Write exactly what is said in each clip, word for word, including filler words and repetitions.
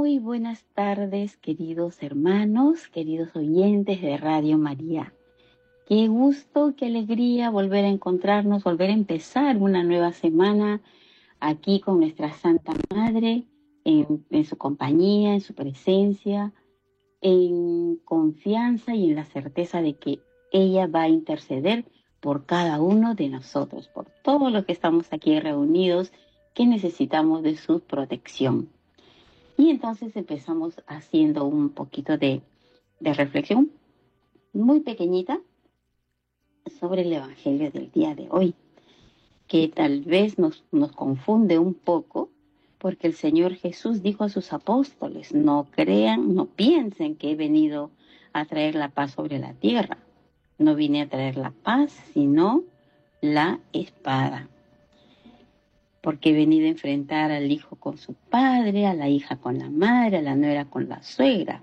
Muy buenas tardes, queridos hermanos, queridos oyentes de Radio María. Qué gusto, qué alegría volver a encontrarnos, volver a empezar una nueva semana aquí con nuestra Santa Madre, en, en su compañía, en su presencia, en confianza y en la certeza de que ella va a interceder por cada uno de nosotros, por todos los que estamos aquí reunidos, que necesitamos de su protección. Y entonces empezamos haciendo un poquito de, de reflexión muy pequeñita sobre el Evangelio del día de hoy, que tal vez nos, nos confunde un poco, porque el Señor Jesús dijo a sus apóstoles: no crean, no piensen que he venido a traer la paz sobre la tierra. No vine a traer la paz, sino la espada. Porque he venido a enfrentar al hijo con su padre, a la hija con la madre, a la nuera con la suegra.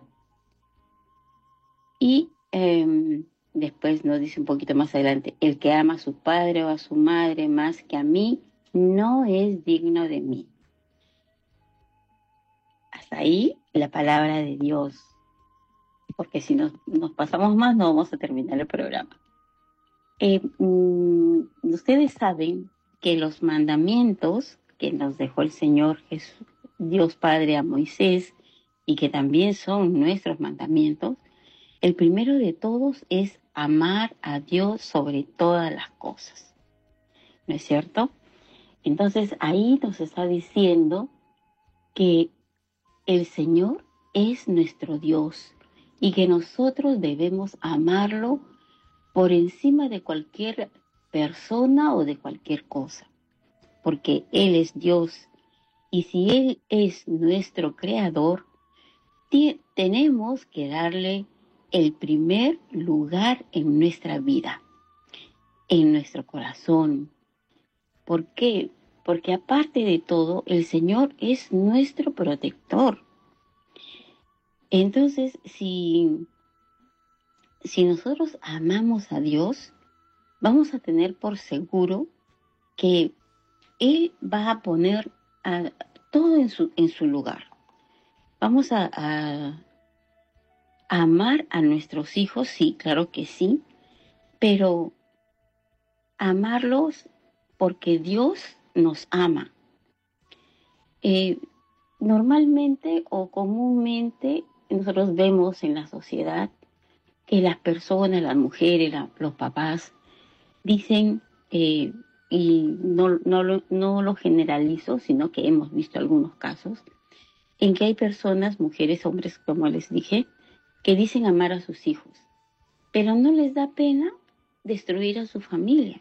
Y eh, después nos dice un poquito más adelante: el que ama a su padre o a su madre más que a mí, no es digno de mí. Hasta ahí la palabra de Dios, porque si nos, nos pasamos más no vamos a terminar el programa. Eh, mm, ustedes saben que los mandamientos que nos dejó el Señor Jesús, Dios Padre, a Moisés, y que también son nuestros mandamientos, el primero de todos es amar a Dios sobre todas las cosas, ¿no es cierto? Entonces ahí nos está diciendo que el Señor es nuestro Dios y que nosotros debemos amarlo por encima de cualquier persona o de cualquier cosa, porque Él es Dios, y si Él es nuestro creador, tenemos que darle el primer lugar en nuestra vida, en nuestro corazón. ¿Por qué? Porque aparte de todo, el Señor es nuestro protector. Entonces, si, si nosotros amamos a Dios, vamos a tener por seguro que Él va a poner a, todo en su, en su lugar. Vamos a, a, a amar a nuestros hijos, sí, claro que sí, pero amarlos porque Dios nos ama. Eh, normalmente o comúnmente nosotros vemos en la sociedad que las personas, las mujeres, la, los papás, dicen, eh, y no, no, lo, no lo generalizo, sino que hemos visto algunos casos, en que hay personas, mujeres, hombres, como les dije, que dicen amar a sus hijos, pero no les da pena destruir a su familia.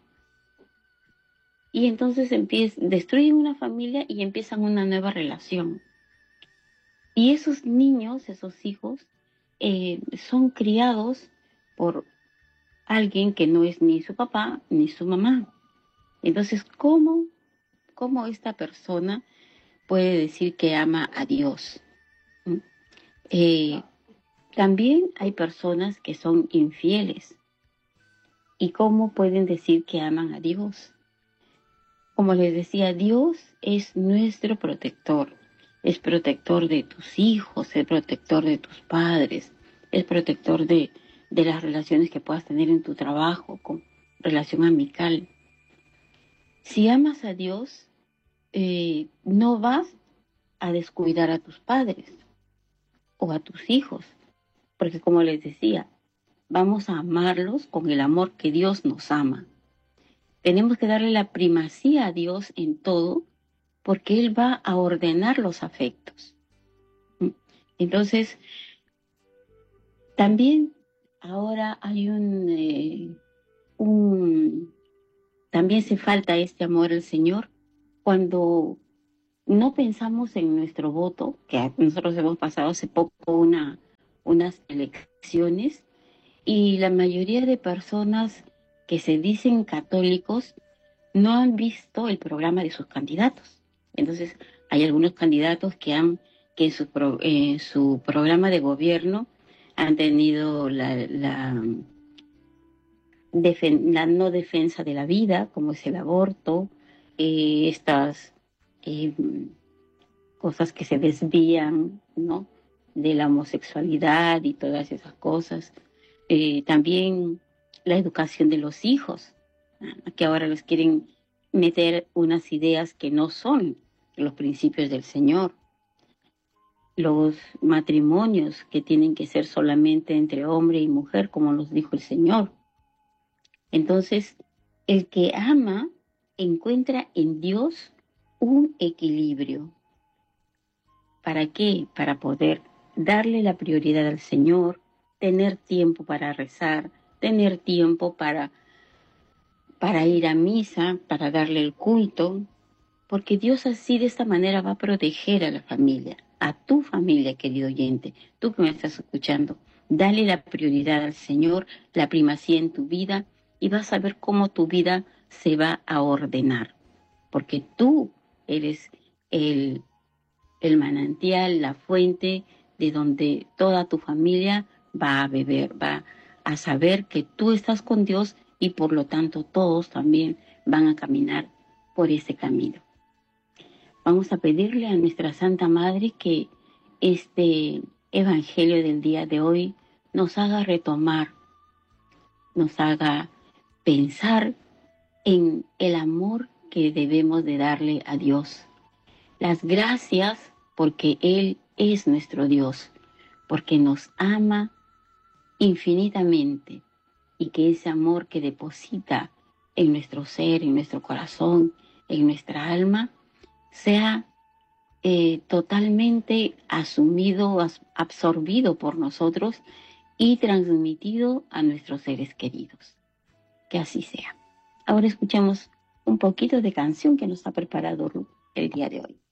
Y entonces empiezan, destruyen una familia y empiezan una nueva relación. Y esos niños, esos hijos, eh, son criados por alguien que no es ni su papá ni su mamá. Entonces, ¿cómo, cómo esta persona puede decir que ama a Dios? ¿Mm? Eh, también hay personas que son infieles. ¿Y cómo pueden decir que aman a Dios? Como les decía, Dios es nuestro protector. Es protector de tus hijos, es protector de tus padres, es protector de, de las relaciones que puedas tener en tu trabajo, con relación amical. Si amas a Dios, eh, no vas a descuidar a tus padres o a tus hijos, porque como les decía, vamos a amarlos con el amor que Dios nos ama. Tenemos que darle la primacía a Dios en todo, porque Él va a ordenar los afectos. Entonces, también ahora hay un, eh, un, también se falta este amor al Señor cuando no pensamos en nuestro voto, que nosotros hemos pasado hace poco una, unas elecciones, y la mayoría de personas que se dicen católicos no han visto el programa de sus candidatos. Entonces, hay algunos candidatos que han que en su, pro, en su programa de gobierno han tenido la, la, defen, la no defensa de la vida, como es el aborto, eh, estas, eh, cosas que se desvían, ¿no?, de la homosexualidad y todas esas cosas. Eh, también la educación de los hijos, ¿no?, que ahora les quieren meter unas ideas que no son los principios del Señor. Los matrimonios que tienen que ser solamente entre hombre y mujer, como nos dijo el Señor. Entonces, el que ama encuentra en Dios un equilibrio. ¿Para qué? Para poder darle la prioridad al Señor, tener tiempo para rezar, tener tiempo para, para ir a misa, para darle el culto, porque Dios así de esta manera va a proteger a la familia, a tu familia, querido oyente, tú que me estás escuchando. Dale la prioridad al Señor, la primacía en tu vida, y vas a ver cómo tu vida se va a ordenar, porque tú eres el, el manantial, la fuente de donde toda tu familia va a beber, va a saber que tú estás con Dios y por lo tanto todos también van a caminar por ese camino. Vamos a pedirle a nuestra Santa Madre que este Evangelio del día de hoy nos haga retomar, nos haga pensar en el amor que debemos de darle a Dios. Las gracias porque Él es nuestro Dios, porque nos ama infinitamente y que ese amor que deposita en nuestro ser, en nuestro corazón, en nuestra alma, sea eh, totalmente asumido, as- absorbido por nosotros y transmitido a nuestros seres queridos. Que así sea. Ahora escuchamos un poquito de canción que nos ha preparado Ru el día de hoy.